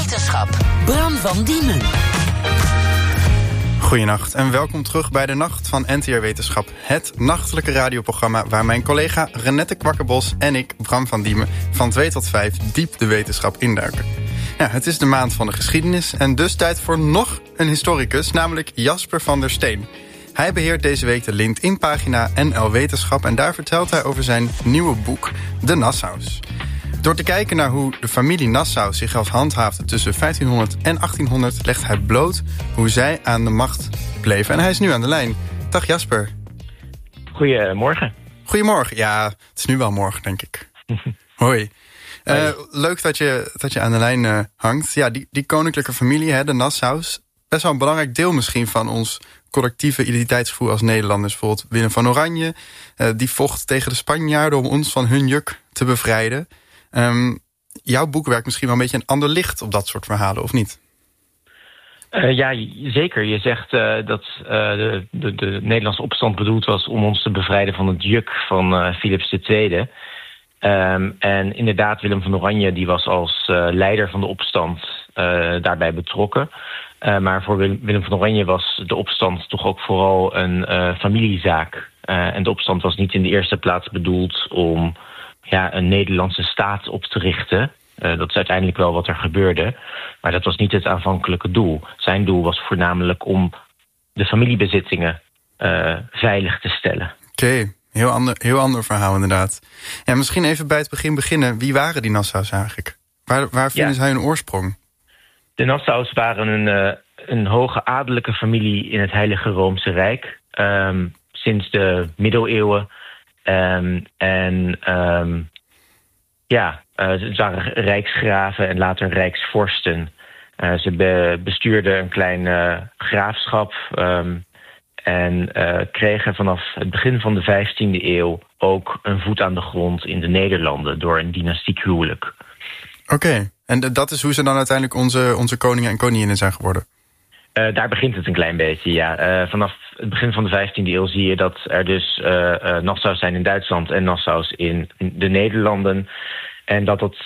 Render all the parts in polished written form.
Wetenschap. Bram van Diemen. Goedenacht en welkom terug bij de Nacht van NTR Wetenschap. Het nachtelijke radioprogramma waar mijn collega Renette Kwakkenbos en ik, Bram van Diemen, van 2 tot 5 diep de wetenschap induiken. Ja, het is de maand van de geschiedenis en dus tijd voor nog een historicus, namelijk Jasper van der Steen. Hij beheert deze week de LinkedIn-pagina NL Wetenschap en daar vertelt hij over zijn nieuwe boek, De Nassaus. Door te kijken naar hoe de familie Nassau zich als handhaafde tussen 1500 en 1800... legt hij bloot hoe zij aan de macht bleven. En hij is nu aan de lijn. Dag Jasper. Goedemorgen. Goedemorgen. Ja, het is nu wel morgen, denk ik. Hoi. Leuk dat je aan de lijn hangt. Ja, die koninklijke familie, hè, de Nassaus, best wel een belangrijk deel misschien van ons collectieve identiteitsgevoel als Nederlanders. Bijvoorbeeld Willem van Oranje, die vocht tegen de Spanjaarden om ons van hun juk te bevrijden. Jouw boek werkt misschien wel een beetje een ander licht op dat soort verhalen, of niet? Ja, zeker. Je zegt dat de Nederlandse opstand bedoeld was om ons te bevrijden van het juk van Philips II. En inderdaad, Willem van Oranje die was als leider van de opstand daarbij betrokken. Maar voor Willem van Oranje was de opstand toch ook vooral een familiezaak. En de opstand was niet in de eerste plaats bedoeld om een Nederlandse staat op te richten. Dat is uiteindelijk wel wat er gebeurde. Maar dat was niet het aanvankelijke doel. Zijn doel was voornamelijk om de familiebezittingen veilig te stellen. Oké, heel ander verhaal inderdaad. Ja, misschien even bij het begin beginnen. Wie waren die Nassaus eigenlijk? Waar vinden zij hun oorsprong? De Nassaus waren een hoge adellijke familie in het Heilige Roomse Rijk. Sinds de middeleeuwen. Ze waren rijksgraven en later rijksvorsten. Ze bestuurden een klein graafschap en kregen vanaf het begin van de 15e eeuw ook een voet aan de grond in de Nederlanden door een dynastiek huwelijk. Oké, en dat is hoe ze dan uiteindelijk onze koningen en koninginnen zijn geworden? Daar begint het een klein beetje, ja. Vanaf het begin van de 15e eeuw zie je dat er dus Nassaus zijn in Duitsland en Nassaus in de Nederlanden. En dat het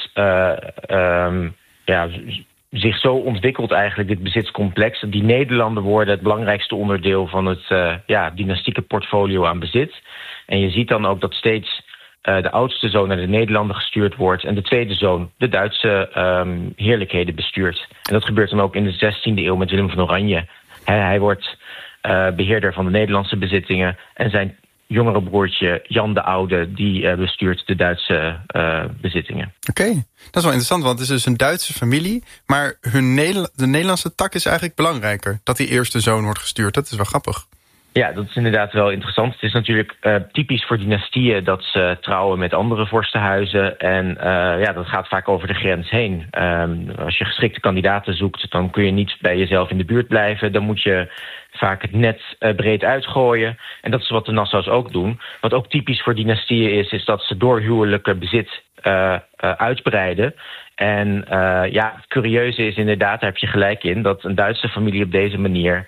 zich zo ontwikkelt eigenlijk, dit bezitscomplex. Die Nederlanden worden het belangrijkste onderdeel van het dynastieke portfolio aan bezit. En je ziet dan ook dat steeds de oudste zoon naar de Nederlanden gestuurd wordt en de tweede zoon de Duitse heerlijkheden bestuurt. En dat gebeurt dan ook in de 16e eeuw met Willem van Oranje. Hij wordt beheerder van de Nederlandse bezittingen en zijn jongere broertje Jan de Oude die bestuurt de Duitse bezittingen. Oké, dat is wel interessant, want het is dus een Duitse familie, maar de Nederlandse tak is eigenlijk belangrijker. Dat die eerste zoon wordt gestuurd, dat is wel grappig. Ja, dat is inderdaad wel interessant. Het is natuurlijk typisch voor dynastieën dat ze trouwen met andere vorstenhuizen. En dat gaat vaak over de grens heen. Als je geschikte kandidaten zoekt, dan kun je niet bij jezelf in de buurt blijven. Dan moet je vaak het net breed uitgooien. En dat is wat de Nassaus ook doen. Wat ook typisch voor dynastieën is dat ze door huwelijke bezit uitbreiden. En het curieuze is inderdaad, daar heb je gelijk in, dat een Duitse familie op deze manier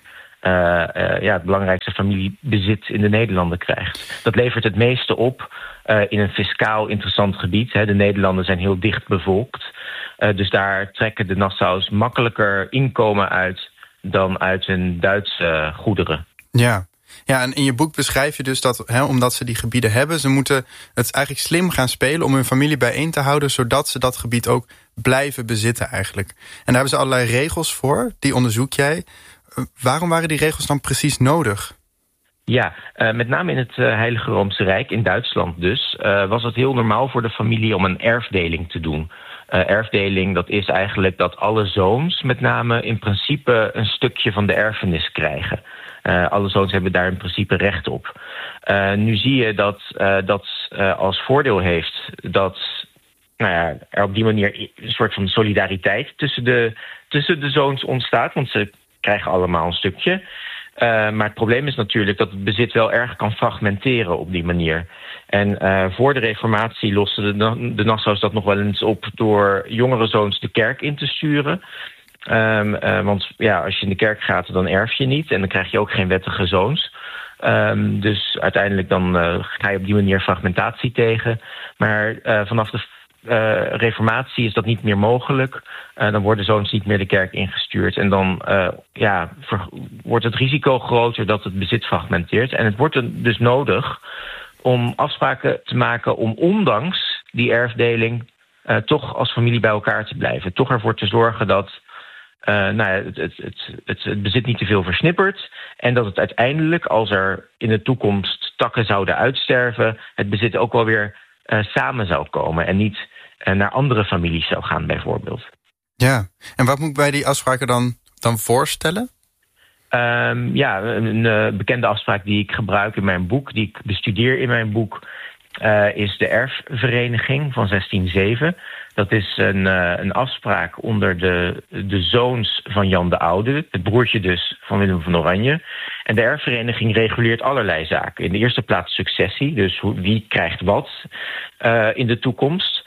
het belangrijkste familiebezit in de Nederlanden krijgt. Dat levert het meeste op in een fiscaal interessant gebied. Hè. De Nederlanden zijn heel dicht bevolkt. Dus daar trekken de Nassaus makkelijker inkomen uit dan uit hun Duitse goederen. Ja, en in je boek beschrijf je dus dat, omdat ze die gebieden hebben, ze moeten het eigenlijk slim gaan spelen om hun familie bijeen te houden, zodat ze dat gebied ook blijven bezitten eigenlijk. En daar hebben ze allerlei regels voor, die onderzoek jij. Waarom waren die regels dan precies nodig? Ja, met name in het Heilige Roomse Rijk, in Duitsland dus, was het heel normaal voor de familie om een erfdeling te doen. Erfdeling, dat is eigenlijk dat alle zoons met name in principe een stukje van de erfenis krijgen. Alle zoons hebben daar in principe recht op. Nu zie je dat als voordeel heeft dat er op die manier een soort van solidariteit tussen de zoons ontstaat, want ze krijgen allemaal een stukje. Maar het probleem is natuurlijk dat het bezit wel erg kan fragmenteren op die manier. En voor de Reformatie losten de Nassaus dat nog wel eens op door jongere zoons de kerk in te sturen. Want als je in de kerk gaat, dan erf je niet en dan krijg je ook geen wettige zoons. Dus uiteindelijk dan ga je op die manier fragmentatie tegen. Maar vanaf de reformatie is dat niet meer mogelijk. Dan worden zoons niet meer de kerk ingestuurd. En dan wordt het risico groter dat het bezit fragmenteert. En het wordt dus nodig om afspraken te maken om ondanks die erfdeling toch als familie bij elkaar te blijven. Toch ervoor te zorgen dat het bezit niet te veel versnippert. En dat het uiteindelijk, als er in de toekomst takken zouden uitsterven, het bezit ook wel weer samen zou komen. En niet naar andere families zou gaan, bijvoorbeeld. Ja, en wat moet ik bij die afspraken dan voorstellen? Een bekende afspraak die ik gebruik in mijn boek, die ik bestudeer in mijn boek, is de erfvereniging van 1607. Dat is een afspraak onder de zoons van Jan de Oude, het broertje dus van Willem van Oranje. En de erfvereniging reguleert allerlei zaken. In de eerste plaats successie, dus wie krijgt wat in de toekomst.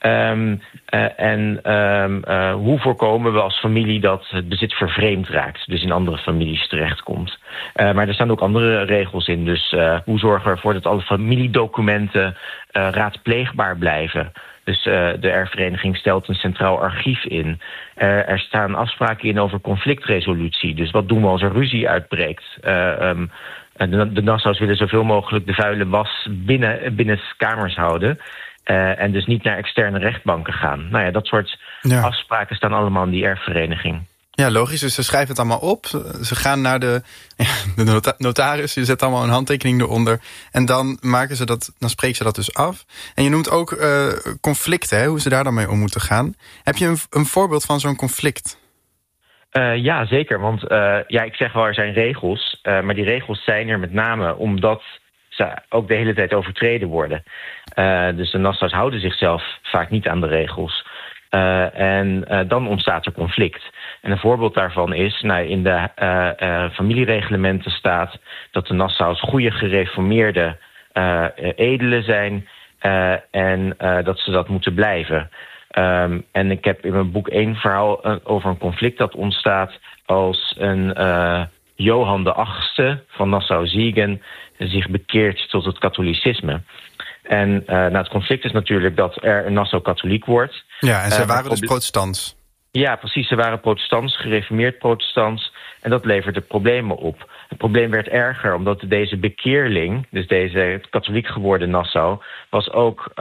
Hoe voorkomen we als familie dat het bezit vervreemd raakt, dus in andere families terechtkomt. Maar er staan ook andere regels in. Dus hoe zorgen we ervoor dat alle familiedocumenten raadpleegbaar blijven? Dus de erfvereniging stelt een centraal archief in. Er staan afspraken in over conflictresolutie. Dus wat doen we als er ruzie uitbreekt? De Nassaus willen zoveel mogelijk de vuile was binnen kamers houden. En dus niet naar externe rechtbanken gaan. Nou ja, dat soort afspraken staan allemaal in die erfvereniging. Ja, logisch. Dus ze schrijven het allemaal op. Ze gaan naar de notaris. Je zet allemaal een handtekening eronder. En dan spreken ze dat dus af. En je noemt ook conflicten, hè, hoe ze daar dan mee om moeten gaan. Heb je een voorbeeld van zo'n conflict? Ja, zeker. Want ik zeg wel, er zijn regels. Maar die regels zijn er met name omdat ze ook de hele tijd overtreden worden. Dus de Nassaus houden zichzelf vaak niet aan de regels. En dan ontstaat er conflict. En een voorbeeld daarvan is, in de familiereglementen staat dat de Nassaus goede gereformeerde edelen zijn en dat ze dat moeten blijven. En ik heb in mijn boek 1 verhaal over een conflict dat ontstaat als een Johan de VIII van Nassau-Siegen zich bekeert tot het katholicisme. En het conflict is natuurlijk dat er een Nassau katholiek wordt. Ja, en zij waren dus protestants. Ja, precies. Ze waren protestants, gereformeerd protestants. En dat leverde problemen op. Het probleem werd erger, omdat deze bekeerling, dus deze katholiek geworden Nassau, was ook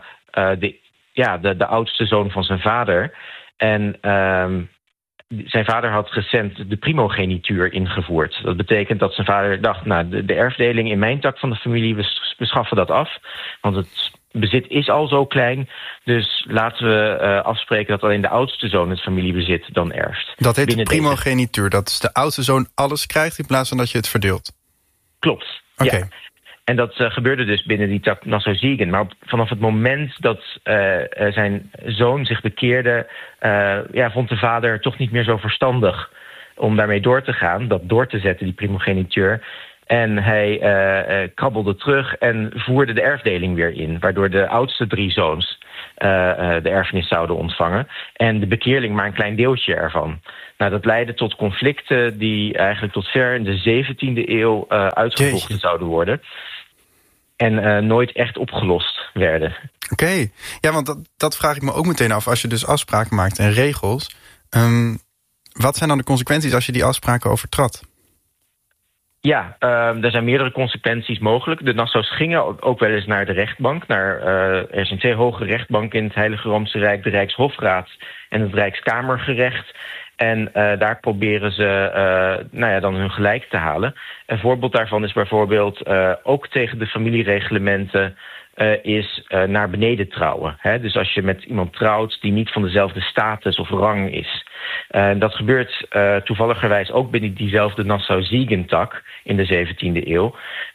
de oudste zoon van zijn vader. En zijn vader had recent de primogenituur ingevoerd. Dat betekent dat zijn vader dacht, de erfdeling in mijn tak van de familie, we schaffen dat af. Want het bezit is al zo klein. Dus laten we afspreken dat alleen de oudste zoon het familiebezit dan erft. Dat heet de primogenituur. Dat is de oudste zoon alles krijgt in plaats van dat je het verdeelt. Klopt, okay. Ja. En dat gebeurde dus binnen die tak Nassau-Siegen. Maar vanaf het moment dat zijn zoon zich bekeerde, vond de vader toch niet meer zo verstandig om daarmee door te gaan, dat door te zetten, die primogenituur. En hij krabbelde terug en voerde de erfdeling weer in, waardoor de oudste 3 zoons de erfenis zouden ontvangen. En de bekeerling maar een klein deeltje ervan. Dat leidde tot conflicten die eigenlijk tot ver in de 17e eeuw uitgevochten zouden worden. En nooit echt opgelost werden. Oké. Ja, want dat vraag ik me ook meteen af. Als je dus afspraken maakt en regels, wat zijn dan de consequenties als je die afspraken overtrad? Ja, er zijn meerdere consequenties mogelijk. De Nassaus gingen ook wel eens naar de rechtbank. Er zijn 2 hoge rechtbanken in het Heilige Roomse Rijk, de Rijkshofraad en het Rijkskamergerecht. En daar proberen ze dan hun gelijk te halen. Een voorbeeld daarvan is bijvoorbeeld ook tegen de familiereglementen is naar beneden trouwen. Hè? Dus als je met iemand trouwt die niet van dezelfde status of rang is. Dat gebeurt toevalligerwijs ook binnen diezelfde Nassau-Siegen-tak in de 17e eeuw.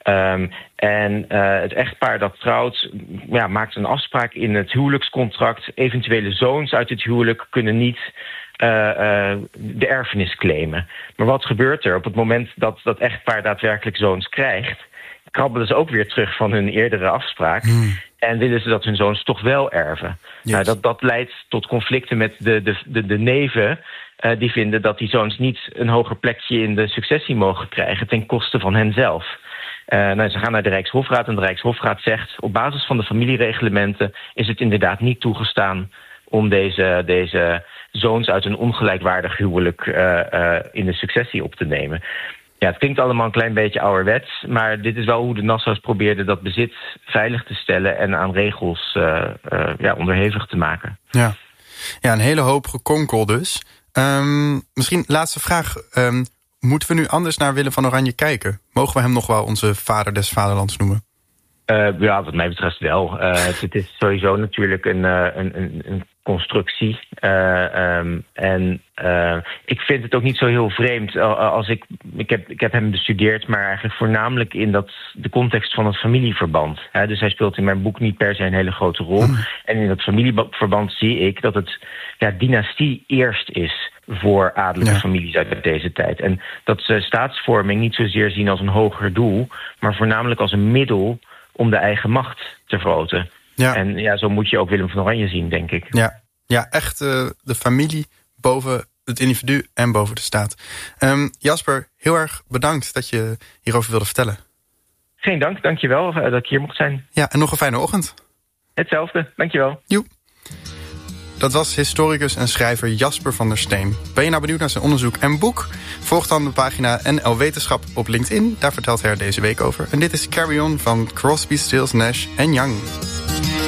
Het echtpaar dat trouwt maakt een afspraak in het huwelijkscontract. Eventuele zoons uit het huwelijk kunnen niet de erfenis claimen. Maar wat gebeurt er op het moment dat dat echtpaar daadwerkelijk zoons krijgt? Krabbelen ze ook weer terug van hun eerdere afspraak en willen ze dat hun zoons toch wel erven. Yes. Dat leidt tot conflicten met de neven die vinden dat die zoons niet een hoger plekje in de successie mogen krijgen ten koste van henzelf. Ze gaan naar de Rijkshofraad en de Rijkshofraad zegt, op basis van de familiereglementen is het inderdaad niet toegestaan om deze zoons uit een ongelijkwaardig huwelijk in de successie op te nemen. Ja, het klinkt allemaal een klein beetje ouderwets, maar dit is wel hoe de Nassaus probeerden dat bezit veilig te stellen en aan regels onderhevig te maken. Ja, een hele hoop gekonkel dus. Misschien laatste vraag. Moeten we nu anders naar Willem van Oranje kijken? Mogen we hem nog wel onze vader des vaderlands noemen? Wat mij betreft wel. Het is sowieso natuurlijk een constructie. Ik vind het ook niet zo heel vreemd. Ik heb hem bestudeerd, maar eigenlijk voornamelijk in de context van het familieverband. Dus hij speelt in mijn boek niet per se een hele grote rol. En in dat familieverband zie ik dat het dynastie eerst is voor adellijke families uit deze tijd. En dat ze staatsvorming niet zozeer zien als een hoger doel, maar voornamelijk als een middel om de eigen macht te vergroten. Ja. En zo moet je ook Willem van Oranje zien, denk ik. Ja, echt de familie boven het individu en boven de staat. Jasper, heel erg bedankt dat je hierover wilde vertellen. Geen dank, dankjewel dat ik hier mocht zijn. Ja, en nog een fijne ochtend. Hetzelfde, dankjewel. Joep. Dat was historicus en schrijver Jasper van der Steen. Ben je nou benieuwd naar zijn onderzoek en boek? Volg dan de pagina NL Wetenschap op LinkedIn. Daar vertelt hij er deze week over. En dit is Carry On van Crosby, Stills, Nash & Young.